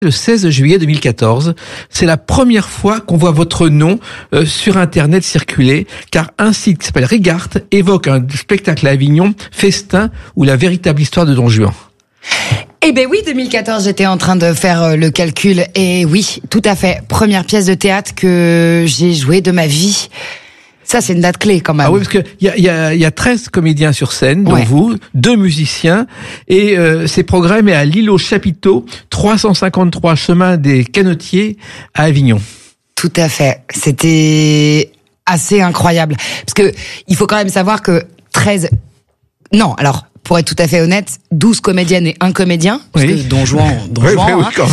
Le 16 juillet 2014, c'est la première fois qu'on voit votre nom sur Internet circuler, car un site qui s'appelle Regard évoque un spectacle à Avignon, Festin, ou la véritable histoire de Don Juan. Eh ben oui, 2014, j'étais en train de faire le calcul, et oui, tout à fait, première pièce de théâtre que j'ai jouée de ma vie. Ça, c'est une date clé, quand même. Ah oui, parce que il y a 13 comédiens sur scène, dont Ouais. vous, 2 musiciens, et c'est programmé à l'île aux Chapiteaux, 353 chemin des Canotiers à Avignon. Tout à fait. C'était assez incroyable. Parce que, il faut quand même savoir que 13... Non, alors, pour être tout à fait honnête, 12 comédiennes et 1 comédien, parce Oui. que Don Juan, Oui, quand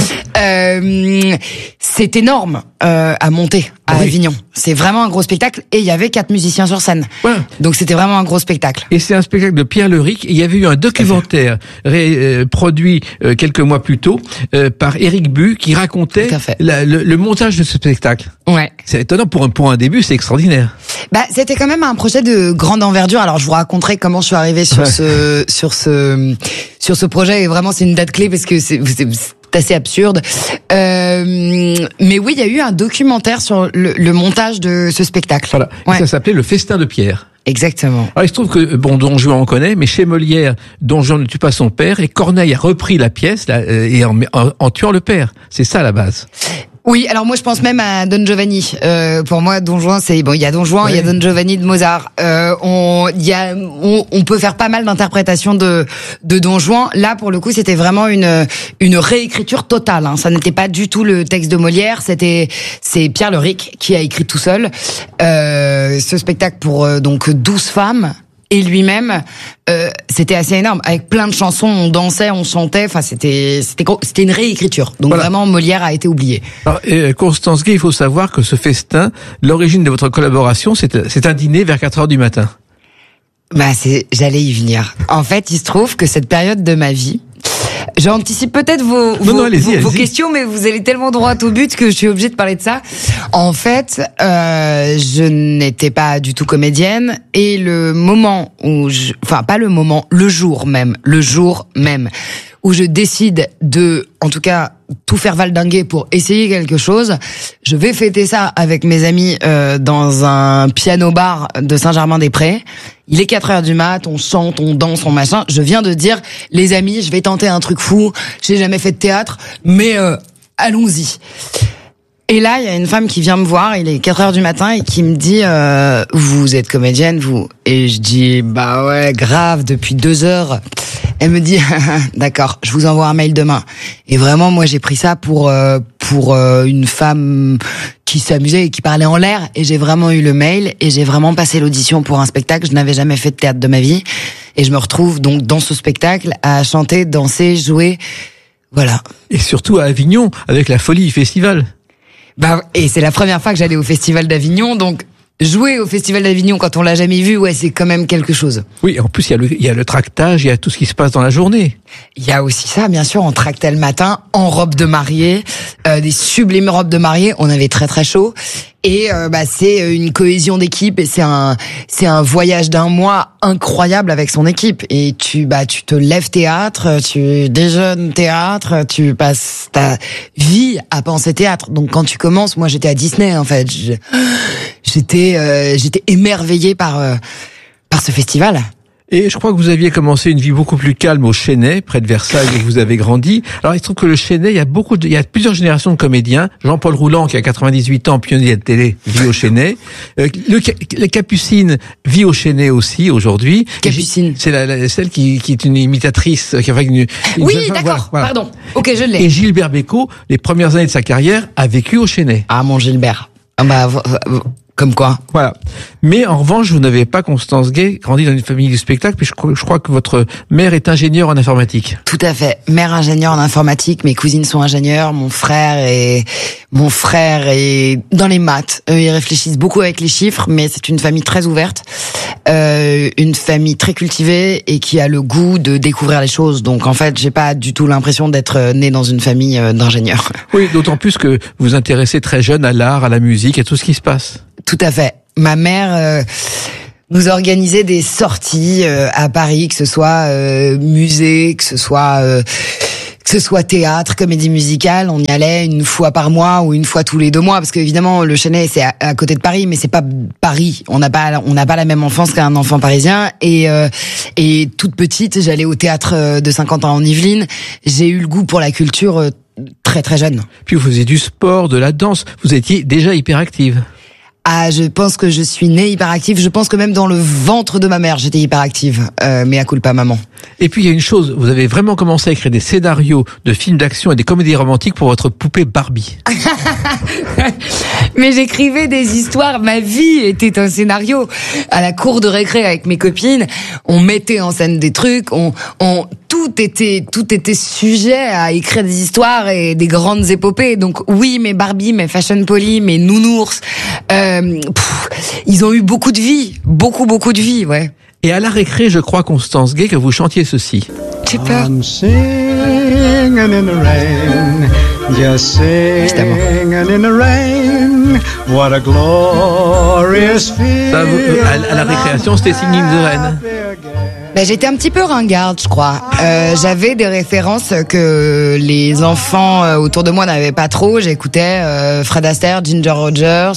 c'est énorme à monter à Oui. Avignon. C'est vraiment un gros spectacle, et il y avait 4 musiciens sur scène. Voilà. Donc c'était vraiment un gros spectacle. Et c'est un spectacle de Pierre Leric. Et il y avait eu un documentaire produit quelques mois plus tôt par Éric Bu qui racontait Tout à fait. le montage de ce spectacle. Ouais. C'est étonnant pour un début, c'est extraordinaire. Bah, c'était quand même un projet de grande envergure. Alors, je vous raconterai comment je suis arrivée sur sur ce projet. Et vraiment, c'est une date clé parce que c'est assez absurde. Mais oui, il y a eu un documentaire sur le montage de ce spectacle. Voilà. Et Ouais. ça s'appelait Le Festin de Pierre. Exactement. Alors il se trouve que Don Juan on connaît, mais chez Molière, Don Juan ne tue pas son père, et Corneille a repris la pièce et en tuant le père. C'est ça la base. Oui, alors moi je pense même à Don Giovanni. Pour moi, Don Juan, c'est bon. Il y a Don Juan, il y a Don Giovanni de Mozart. On peut faire pas mal d'interprétations de Don Juan. Là, pour le coup, c'était vraiment une réécriture totale. Hein. Ça n'était pas du tout le texte de Molière. C'est Pierre Leric qui a écrit tout seul ce spectacle pour donc 12 femmes. Et lui-même, c'était assez énorme. Avec plein de chansons, on dansait, on chantait. Enfin, c'était une réécriture. Donc Voilà. vraiment, Molière a été oublié. Alors, Constance Gay, il faut savoir que ce festin, l'origine de votre collaboration, c'est un dîner vers 4 heures du matin. Bah, j'allais y venir. En fait, il se trouve que cette période de ma vie, j'anticipe peut-être vos allez-y. questions, mais vous allez tellement droit au but que je suis obligée de parler de ça. En fait, je n'étais pas du tout comédienne, et le moment où le jour même où je décide de, en tout cas, tout faire valdinguer pour essayer quelque chose, je vais fêter ça avec mes amis dans un piano-bar de Saint-Germain-des-Prés. Il est 4 heures du mat, on chante, on danse, on machin. Je viens de dire, les amis, je vais tenter un truc fou, j'ai jamais fait de théâtre, mais allons-y. Et là, il y a une femme qui vient me voir, il est 4 heures du matin, et qui me dit vous êtes comédienne, vous? Et je dis bah ouais, grave, depuis 2 heures. Elle me dit d'accord, je vous envoie un mail demain. Et vraiment, moi, j'ai pris ça pour une femme qui s'amusait et qui parlait en l'air. Et j'ai vraiment eu le mail, et j'ai vraiment passé l'audition pour un spectacle. Je n'avais jamais fait de théâtre de ma vie, et je me retrouve donc dans ce spectacle à chanter, danser, jouer, voilà. Et surtout à Avignon, avec la Folie Festival. Bah, et c'est la première fois que j'allais au Festival d'Avignon, donc jouer au Festival d'Avignon quand on l'a jamais vu, ouais, c'est quand même quelque chose. Oui, en plus il y a le tractage, il y a tout ce qui se passe dans la journée. Il y a aussi ça, bien sûr, on tractait le matin en robe de mariée, des sublimes robes de mariée, on avait très très chaud, et c'est une cohésion d'équipe, et c'est un voyage d'un mois incroyable avec son équipe, et tu te lèves théâtre, tu déjeunes théâtre, tu passes ta vie à penser théâtre. Donc quand tu commences, moi j'étais à Disney en fait, j'étais émerveillée par ce festival. Et je crois que vous aviez commencé une vie beaucoup plus calme au Chesnay, près de Versailles, et que vous avez grandi. Alors, il se trouve que le Chesnay, il y a plusieurs générations de comédiens. Jean-Paul Rouland, qui a 98 ans, pionnier de télé, vit au Chesnay. La Capucine vit au Chesnay aussi, aujourd'hui. Capucine. C'est celle qui est une imitatrice, qui a fait une Oui, jeune femme, d'accord, voilà. pardon. Ok, je l'ai. Et Gilbert Bécaud, les premières années de sa carrière, a vécu au Chesnay. Ah, mon Gilbert. Ah bah, comme quoi. Voilà. Mais en revanche, vous n'avez pas, Constance Gay, grandi dans une famille du spectacle, puis je crois que votre mère est ingénieure en informatique. Tout à fait. Mère ingénieure en informatique, mes cousines sont ingénieurs, mon frère est dans les maths. Eux, ils réfléchissent beaucoup avec les chiffres, mais c'est une famille très ouverte, une famille très cultivée et qui a le goût de découvrir les choses. Donc en fait, j'ai pas du tout l'impression d'être née dans une famille d'ingénieurs. Oui, d'autant plus que vous vous intéressez très jeune à l'art, à la musique, à tout ce qui se passe. Tout à fait. Ma mère nous organisait des sorties à Paris, que ce soit musée, que ce soit que ce soit théâtre, comédie musicale, on y allait une fois par mois ou une fois tous les 2 mois, parce que évidemment le Chesnay c'est à côté de Paris, mais c'est pas Paris. On n'a pas la même enfance qu'un enfant parisien. Et toute petite, j'allais au théâtre de Saint-Quentin en Yvelines. J'ai eu le goût pour la culture très très jeune. Puis vous faisiez du sport, de la danse. Vous étiez déjà hyperactive. Ah, je pense que je suis née hyperactive. Je pense que même dans le ventre de ma mère, j'étais hyperactive. Mais à culpa maman. Et puis il y a une chose, vous avez vraiment commencé à écrire des scénarios de films d'action et des comédies romantiques pour votre poupée Barbie. Mais j'écrivais des histoires, ma vie était un scénario. À la cour de récré avec mes copines, on mettait en scène des trucs, tout était sujet à écrire des histoires et des grandes épopées. Donc oui, mes Barbie, mes Fashion Polly, mes nounours, ils ont eu beaucoup de vie, beaucoup de vie, ouais. Et à la récré, je crois, Constance Gay, que vous chantiez ceci. J'ai peur. I'm singing in the rain, just singing in the rain, what a glorious feeling. Ça, à la récréation, c'était Singing the Rain. Ben, j'étais un petit peu ringarde, je crois. J'avais des références que les enfants autour de moi n'avaient pas trop. J'écoutais Fred Astaire, Ginger Rogers.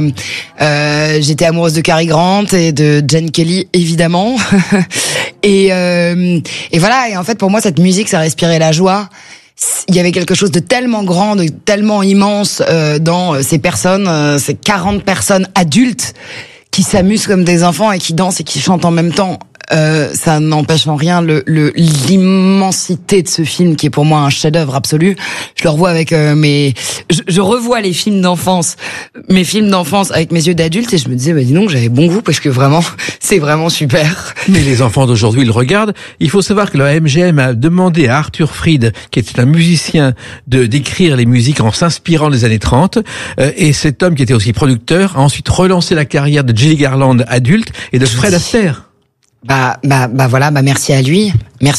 J'étais amoureuse de Cary Grant et de Jane Kelly, évidemment. Et voilà. Et en fait, pour moi, cette musique, ça respirait la joie. Il y avait quelque chose de tellement grand, de tellement immense dans ces personnes, ces 40 personnes adultes qui s'amusent comme des enfants et qui dansent et qui chantent en même temps. Ça n'empêche en rien l'immensité de ce film qui est pour moi un chef-d'œuvre absolu. Je le revois avec je revois les films d'enfance, mes films d'enfance avec mes yeux d'adulte et je me disais dis donc j'avais bon goût parce que vraiment c'est vraiment super. Mais les enfants d'aujourd'hui le regardent. Il faut savoir que la MGM a demandé à Arthur Freed, qui était un musicien, d'écrire les musiques en s'inspirant des années 30. Et cet homme qui était aussi producteur a ensuite relancé la carrière de Judy Garland adulte et de Fred Astaire. Voilà, merci à lui.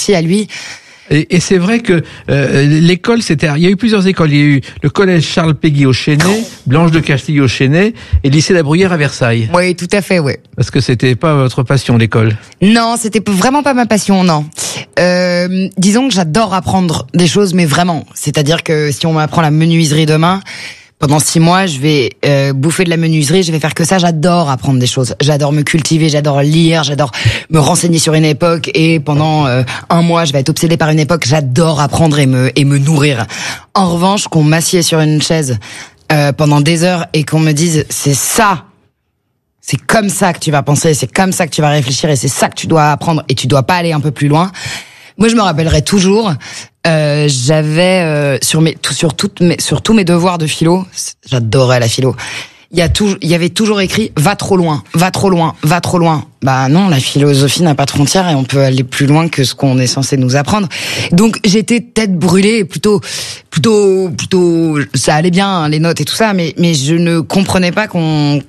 Et c'est vrai que l'école, il y a eu plusieurs écoles. Il y a eu le collège Charles Péguy au Chesnay, Blanche de Castille au Chesnay et le lycée La Bruyère à Versailles. Oui, tout à fait, oui. Parce que c'était pas votre passion, l'école. Non, c'était vraiment pas ma passion, non. Disons que j'adore apprendre des choses, mais vraiment. C'est-à-dire que si on m'apprend la menuiserie demain, pendant 6 mois, je vais bouffer de la menuiserie, je vais faire que ça. J'adore apprendre des choses. J'adore me cultiver, j'adore lire, j'adore me renseigner sur une époque. Et pendant 1 mois, je vais être obsédée par une époque. J'adore apprendre et me nourrir. En revanche, qu'on m'assied sur une chaise pendant des heures et qu'on me dise c'est ça, c'est comme ça que tu vas penser, c'est comme ça que tu vas réfléchir et c'est ça que tu dois apprendre et tu dois pas aller un peu plus loin. Moi, je me rappellerai toujours. J'avais sur tous mes devoirs de philo, j'adorais la philo. Il y avait toujours écrit va trop loin. Bah non, la philosophie n'a pas de frontières et on peut aller plus loin que ce qu'on est censé nous apprendre. Donc j'étais tête brûlée, plutôt ça allait bien les notes et tout ça, mais je ne comprenais pas qu'on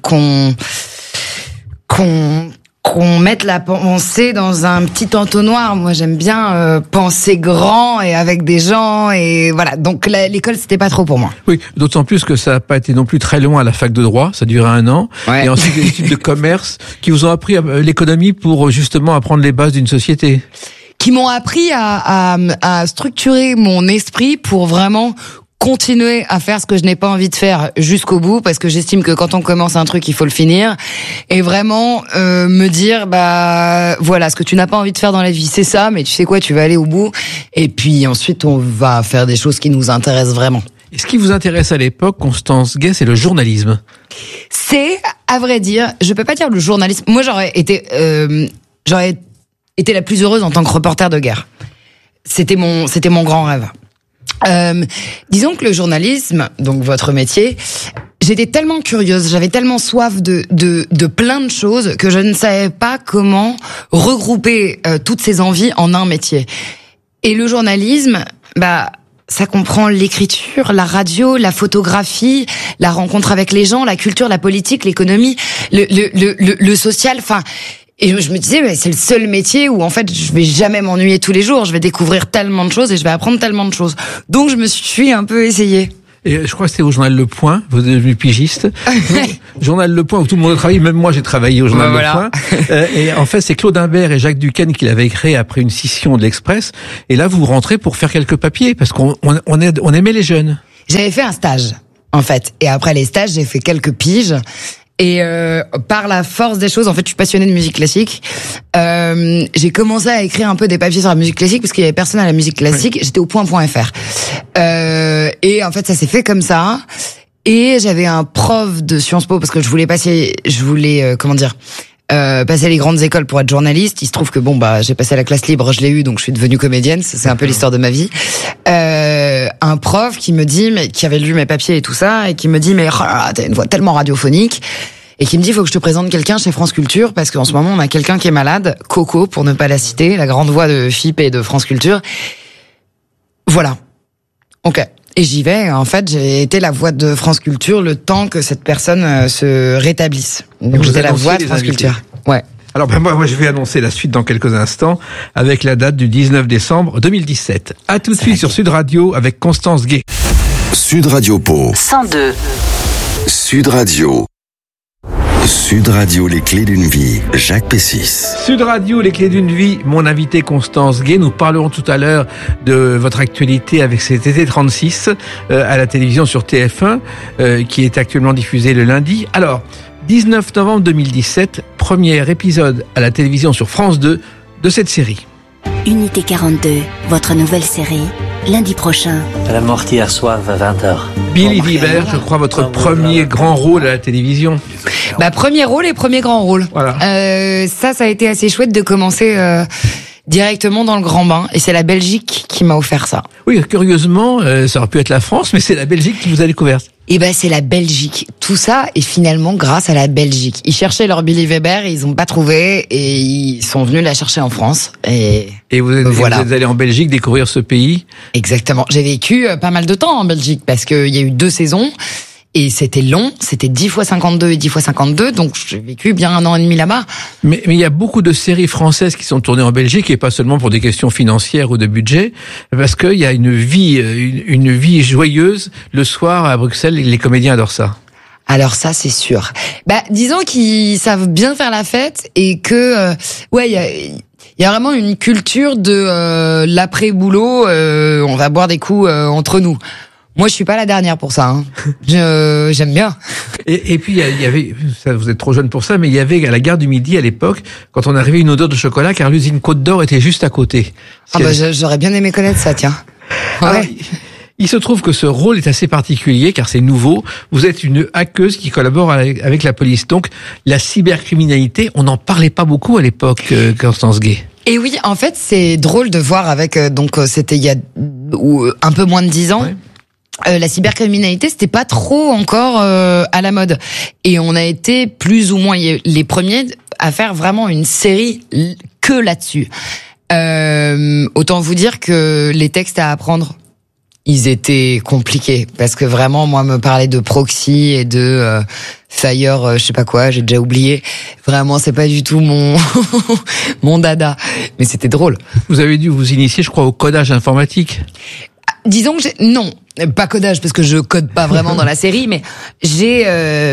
mette la pensée dans un petit entonnoir. Moi, j'aime bien penser grand et avec des gens et voilà. Donc l'école, c'était pas trop pour moi. Oui, d'autant plus que ça n'a pas été non plus très loin à la fac de droit. Ça durait 1 an. Ouais. Et ensuite des études de commerce qui vous ont appris l'économie pour justement apprendre les bases d'une société. Qui m'ont appris à structurer mon esprit pour vraiment continuer à faire ce que je n'ai pas envie de faire jusqu'au bout, parce que j'estime que quand on commence un truc, il faut le finir, et vraiment me dire voilà, ce que tu n'as pas envie de faire dans la vie, c'est ça, mais tu sais quoi, tu vas aller au bout, et puis ensuite on va faire des choses qui nous intéressent vraiment. Et ce qui vous intéresse à l'époque, Constance Gay, c'est le journalisme. C'est, à vrai dire, je peux pas dire le journalisme. Moi, j'aurais été la plus heureuse en tant que reporter de guerre. C'était mon grand rêve. Disons que le journalisme, donc votre métier, j'étais tellement curieuse, j'avais tellement soif de plein de choses que je ne savais pas comment regrouper toutes ces envies en un métier. Et le journalisme, ça comprend l'écriture, la radio, la photographie, la rencontre avec les gens, la culture, la politique, l'économie, le social, enfin. Et je me disais, mais c'est le seul métier où en fait je vais jamais m'ennuyer tous les jours. Je vais découvrir tellement de choses et je vais apprendre tellement de choses. Donc je me suis un peu essayée. Et je crois que c'était au journal Le Point, vous êtes devenu pigiste. Journal Le Point où tout le monde a travaillé, même moi j'ai travaillé au journal Le Point. Et en fait, c'est Claude Imbert et Jacques Duquesne qui l'avaient créé après une scission de l'Express. Et là, vous rentrez pour faire quelques papiers, parce qu'on aimait les jeunes. J'avais fait un stage, en fait. Et après les stages, j'ai fait quelques piges. Et par la force des choses, en fait, je suis passionnée de musique classique. J'ai commencé à écrire un peu des papiers sur la musique classique parce qu'il y avait personne à la musique classique. Oui. J'étais au point.fr. Et en fait, ça s'est fait comme ça. Et j'avais un prof de Sciences Po parce que je voulais passer les grandes écoles pour être journaliste. Il se trouve que j'ai passé la classe libre, je l'ai eu, donc je suis devenue comédienne. C'est un peu l'histoire de ma vie. Un prof qui me dit, mais qui avait lu mes papiers et tout ça, et qui me dit, mais t'as une voix tellement radiophonique, et qui me dit, faut que je te présente quelqu'un chez France Culture, parce qu'en ce moment on a quelqu'un qui est malade, Coco, pour ne pas la citer, la grande voix de FIP et de France Culture. Voilà. Ok. Et j'y vais. En fait, j'ai été la voix de France Culture le temps que cette personne se rétablisse. Donc j'étais la voix de France Culture. Ouais. Alors moi je vais annoncer la suite dans quelques instants avec la date du 19 décembre 2017. À tout de suite sur Sud Radio avec Constance Gay. Sud Radio Pau 102. Sud Radio. Sud Radio, les clés d'une vie, Jacques Pessis. Sud Radio, les clés d'une vie, mon invité Constance Gay. Nous parlerons tout à l'heure de votre actualité avec cet été 36 à la télévision sur TF1 qui est actuellement diffusé le lundi. Alors, 19 novembre 2017, premier épisode à la télévision sur France 2 de cette série. Unité 42, votre nouvelle série, lundi prochain. Elle est morte hier soir à 20h. Billy Wilder, je crois, votre premier grand rôle à la télévision. Premier rôle et premier grand rôle. Voilà. Ça a été assez chouette de commencer directement dans le grand bain. Et c'est la Belgique qui m'a offert ça. Oui, curieusement, ça aurait pu être la France, mais c'est la Belgique qui vous a découverte. C'est la Belgique. Tout ça est finalement grâce à la Belgique. Ils cherchaient leur Billy Weber, ils ont pas trouvé, et ils sont venus la chercher en France. Et vous êtes allé en Belgique découvrir ce pays? Exactement. J'ai vécu pas mal de temps en Belgique parce qu'il y a eu 2 saisons. Et c'était long, c'était 10 fois 52 et 10 fois 52, donc j'ai vécu bien 1 an et demi là-bas. Mais il y a beaucoup de séries françaises qui sont tournées en Belgique, et pas seulement pour des questions financières ou de budget, parce qu'il y a une vie joyeuse le soir à Bruxelles, et les comédiens adorent ça. Alors ça, c'est sûr. Disons qu'ils savent bien faire la fête, et que il y a vraiment une culture de l'après-boulot, on va boire des coups entre nous. Moi, je suis pas la dernière pour ça. Hein. J'aime bien. Et puis il y avait, ça, vous êtes trop jeune pour ça, mais il y avait à la gare du Midi à l'époque, quand on arrivait, une odeur de chocolat, car l'usine Côte d'Or était juste à côté. J'aurais bien aimé connaître ça, tiens. Ouais. Alors, il se trouve que ce rôle est assez particulier, car c'est nouveau. Vous êtes une hackeuse qui collabore avec la police. Donc, la cybercriminalité, on n'en parlait pas beaucoup à l'époque, Constance Gay. Et oui, en fait, c'est drôle de voir avec, c'était il y a un peu moins de 10 ans. Ouais. La cybercriminalité, c'était pas trop encore à la mode, et on a été plus ou moins les premiers à faire vraiment une série que là-dessus. Autant vous dire que les textes à apprendre, ils étaient compliqués, parce que vraiment, moi, me parler de proxy et de Fire, je sais pas quoi, j'ai déjà oublié. Vraiment, c'est pas du tout mon dada, mais c'était drôle. Vous avez dû vous initier, je crois, au codage informatique. Disons que non, pas codage, parce que je code pas vraiment dans la série, mais j'ai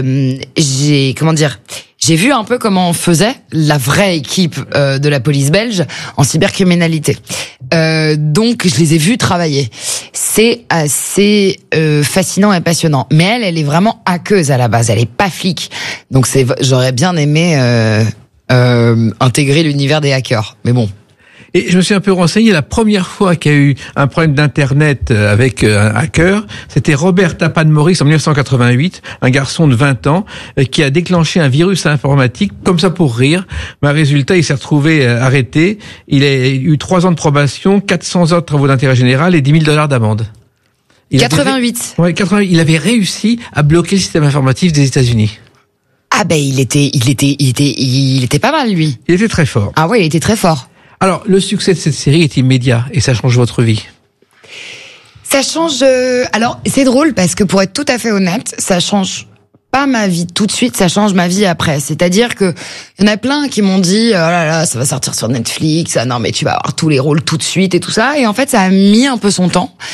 vu un peu comment on faisait la vraie équipe de la police belge en cybercriminalité. Donc je les ai vus travailler. C'est assez fascinant et passionnant. Mais elle est vraiment hackeuse à la base, elle est pas flic. Donc j'aurais bien aimé intégrer l'univers des hackers. Mais bon. Et je me suis un peu renseigné, la première fois qu'il y a eu un problème d'internet avec un hacker, c'était Robert Tapan-Maurice en 1988, un garçon de 20 ans qui a déclenché un virus informatique comme ça pour rire. Mais résultat, il s'est retrouvé arrêté. Il a eu 3 ans de probation, 400 heures de travaux d'intérêt général et $10,000 d'amende. 88. Ouais, 88. Il avait réussi à bloquer le système informatique des États-Unis. Il était pas mal, lui. Il était très fort. Ah ouais, il était très fort. Alors, le succès de cette série est immédiat et ça change votre vie. Ça change... Alors, c'est drôle parce que pour être tout à fait honnête, ça change pas ma vie tout de suite, ça change ma vie après. C'est-à-dire que il y en a plein qui m'ont dit « Oh là là, ça va sortir sur Netflix, non mais tu vas avoir tous les rôles tout de suite et tout ça ». Et en fait, ça a mis un peu son temps.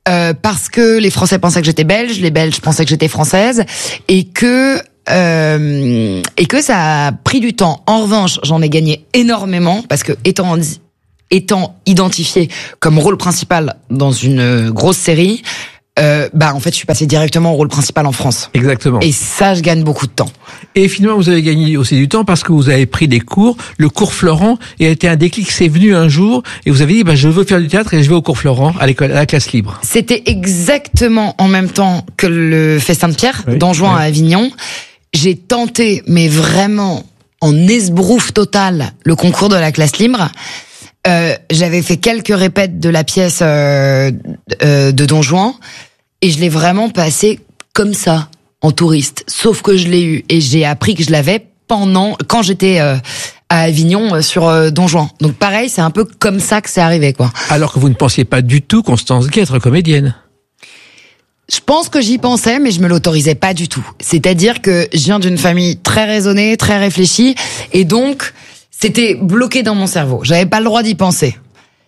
Parce que les Français pensaient que j'étais belge, les Belges pensaient que j'étais française, et que ça a pris du temps. En revanche, j'en ai gagné énormément parce que étant identifiée comme rôle principal dans une grosse série, en fait, je suis passée directement au rôle principal en France. Exactement. Et ça, je gagne beaucoup de temps. Et finalement, vous avez gagné aussi du temps parce que vous avez pris des cours, le cours Florent, et a été un déclic, c'est venu un jour, et vous avez dit, je veux faire du théâtre et je vais au cours Florent, à l'école, à la classe libre. C'était exactement en même temps que le Festin de Pierre, Don Juan à Avignon. J'ai tenté, mais vraiment en esbrouf total, le concours de la classe libre. J'avais fait quelques répètes de la pièce de Don Juan et je l'ai vraiment passé comme ça, en touriste. Sauf que je l'ai eu et j'ai appris que je l'avais quand j'étais à Avignon sur Don Juan. Donc pareil, c'est un peu comme ça que c'est arrivé, quoi. Alors que vous ne pensiez pas du tout, Constance Gay, être comédienne. Je pense que j'y pensais, mais je me l'autorisais pas du tout. C'est-à-dire que je viens d'une famille très raisonnée, très réfléchie, et donc c'était bloqué dans mon cerveau. J'avais pas le droit d'y penser.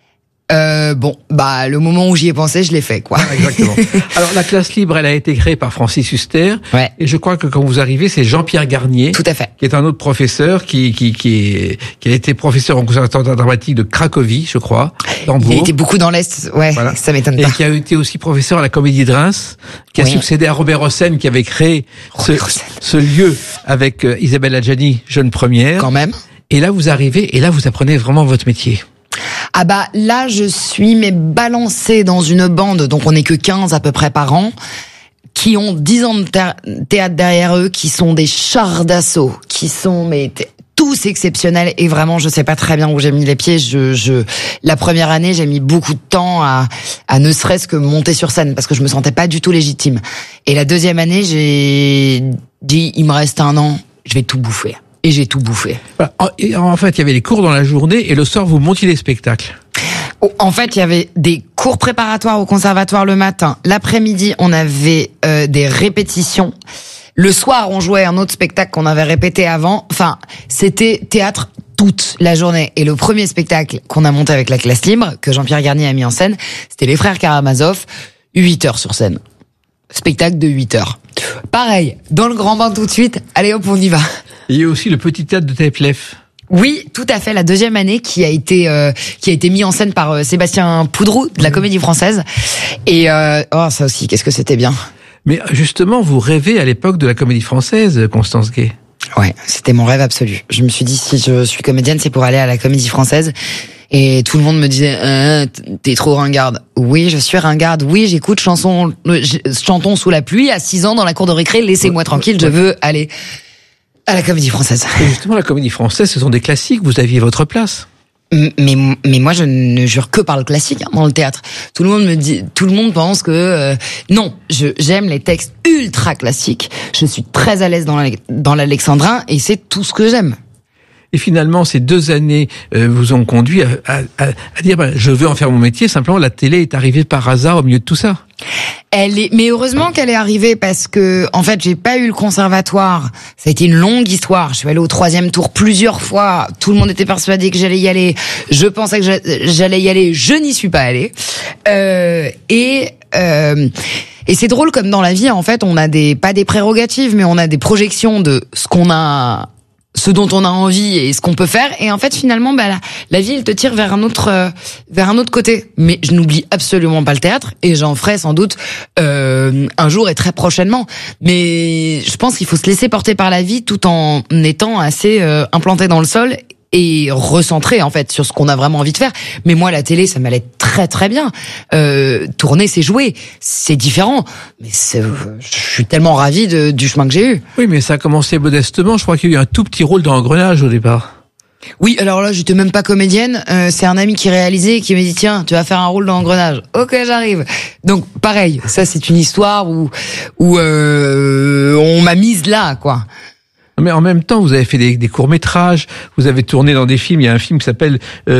Le moment où j'y ai pensé, je l'ai fait, quoi. Ah, exactement. Alors, la classe libre, elle a été créée par Francis Huster. Ouais. Et je crois que quand vous arrivez, c'est Jean-Pierre Garnier. Tout à fait. Qui est un autre professeur qui a été professeur au conservatoire dramatique de Cracovie, je crois, d'Hambourg. Il a été beaucoup dans l'Est, ouais. Voilà. Ça m'étonne pas. Et qui a été aussi professeur à la Comédie de Reims, qui a succédé à Robert Hossein, qui avait créé ce lieu avec Isabelle Adjani, jeune première. Quand même. Et là, vous arrivez, et là, vous apprenez vraiment votre métier. Ah là, je suis balancée dans une bande, donc on n'est que 15 à peu près par an, qui ont 10 ans de théâtre derrière eux, qui sont des chars d'assaut, qui sont tous exceptionnels, et vraiment, je sais pas très bien où j'ai mis les pieds. La première année, j'ai mis beaucoup de temps à ne serait-ce que monter sur scène, parce que je me sentais pas du tout légitime. Et la deuxième année, j'ai dit, il me reste 1 an, je vais tout bouffer. Et j'ai tout bouffé. Et en fait, il y avait les cours dans la journée et le soir, vous montiez les spectacles. En fait, il y avait des cours préparatoires au conservatoire le matin. L'après-midi, on avait des répétitions. Le soir, on jouait un autre spectacle qu'on avait répété avant. Enfin, c'était théâtre toute la journée. Et le premier spectacle qu'on a monté avec la classe libre, que Jean-Pierre Garnier a mis en scène, c'était Les Frères Karamazov, 8 heures sur scène. Spectacle de 8 heures. Pareil, dans le grand bain tout de suite, allez hop, on y va. Il y a aussi le petit théâtre de Teplef. Oui, tout à fait, la deuxième année qui a été mis en scène par Sébastien Poudrou de la Comédie Française. Et ça aussi, qu'est-ce que c'était bien. Mais justement, vous rêvez à l'époque de la Comédie Française, Constance Gay. Ouais, c'était mon rêve absolu. Je me suis dit, si je suis comédienne, c'est pour aller à la Comédie Française. Et tout le monde me disait, t'es trop ringarde. Oui, je suis ringarde. Oui, j'écoute chantons sous la pluie à 6 ans dans la cour de récré. Laissez-moi tranquille, je veux aller à la Comédie Française. Et justement, la Comédie Française, ce sont des classiques. Vous aviez votre place. Mais moi, je ne jure que par le classique dans le théâtre. Tout le monde pense que non. J'aime les textes ultra classiques. Je suis très à l'aise dans l'alexandrin et c'est tout ce que j'aime. Et finalement, ces 2 années vous ont conduit à dire je veux en faire mon métier. Simplement, la télé est arrivée par hasard au milieu de tout ça. Mais heureusement qu'elle est arrivée parce que, en fait, j'ai pas eu le conservatoire. Ça a été une longue histoire. Je suis allée au 3e tour plusieurs fois. Tout le monde était persuadé que j'allais y aller. Je pensais que j'allais y aller. Je n'y suis pas allée. Et c'est drôle comme dans la vie, en fait, on a pas des prérogatives, mais on a des projections de ce dont on a envie et ce qu'on peut faire, et en fait finalement la vie elle te tire vers un autre côté. Mais je n'oublie absolument pas le théâtre et j'en ferai sans doute un jour et très prochainement. Mais je pense qu'il faut se laisser porter par la vie tout en étant assez implanté dans le sol et recentré en fait sur ce qu'on a vraiment envie de faire. Mais moi la télé ça m'allait très très bien. Tourner c'est jouer, c'est différent. Mais je suis tellement ravie du chemin que j'ai eu. Oui, mais ça a commencé modestement. Je crois qu'il y a eu un tout petit rôle dans Engrenage au départ. Oui, alors là, j'étais même pas comédienne. C'est un ami qui réalisait et qui m'a dit tiens, tu vas faire un rôle dans Engrenage. Ok, j'arrive. Donc pareil, ça c'est une histoire où on m'a mise là, quoi. Mais en même temps, vous avez fait des courts-métrages, vous avez tourné dans des films. Il y a un film qui s'appelle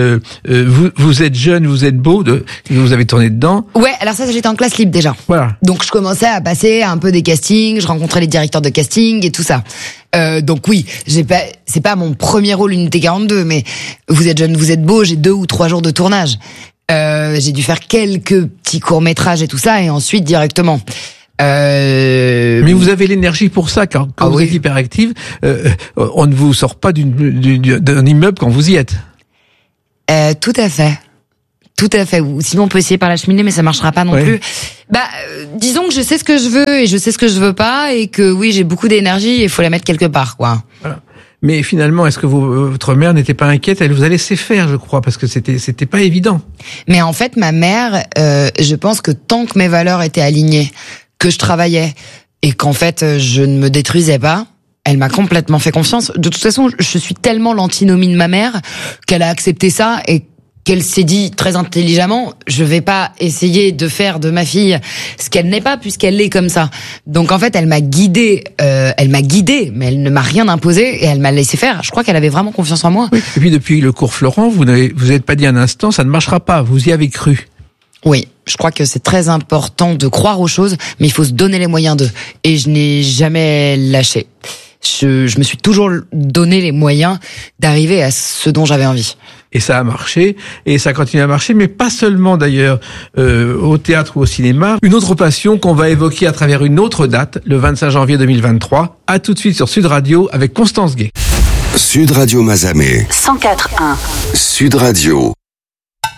Vous êtes jeune, vous êtes beau, vous avez tourné dedans. Ouais, alors ça, j'étais en classe libre déjà. Voilà. Donc je commençais à passer un peu des castings, je rencontrais les directeurs de casting et tout ça. Donc oui, c'est pas mon premier rôle Unité 42, mais Vous êtes jeune, vous êtes beau, j'ai 2 ou 3 jours de tournage. J'ai dû faire quelques petits courts-métrages et tout ça, et ensuite directement. Mais vous avez l'énergie pour ça, quand vous êtes hyperactive, on ne vous sort pas d'un immeuble quand vous y êtes. Tout à fait. Tout à fait. Ou sinon on peut essayer par la cheminée, mais ça marchera pas non plus. Disons que je sais ce que je veux et je sais ce que je veux pas, et que oui, j'ai beaucoup d'énergie et il faut la mettre quelque part, quoi. Voilà. Mais finalement, est-ce que votre mère n'était pas inquiète? Elle vous a laissé faire, je crois, parce que c'était pas évident. Mais en fait, ma mère, je pense que tant que mes valeurs étaient alignées, que je travaillais et qu'en fait je ne me détruisais pas, elle m'a complètement fait confiance. De toute façon, je suis tellement l'antinomie de ma mère qu'elle a accepté ça et qu'elle s'est dit très intelligemment, je vais pas essayer de faire de ma fille ce qu'elle n'est pas, puisqu'elle est comme ça. Donc en fait, elle m'a guidée, mais elle ne m'a rien imposé et elle m'a laissé faire. Je crois qu'elle avait vraiment confiance en moi. Oui. Et puis depuis le cours Florent, vous n'êtes pas dit un instant, ça ne marchera pas. Vous y avez cru. Oui, je crois que c'est très important de croire aux choses, mais il faut se donner les moyens d'eux. Et je n'ai jamais lâché. Je me suis toujours donné les moyens d'arriver à ce dont j'avais envie. Et ça a marché, et ça continue à marcher, mais pas seulement d'ailleurs au théâtre ou au cinéma. Une autre passion qu'on va évoquer à travers une autre date, le 25 janvier 2023. À tout de suite sur Sud Radio avec Constance Gay. Sud Radio Mazamet. 104.1. Sud Radio.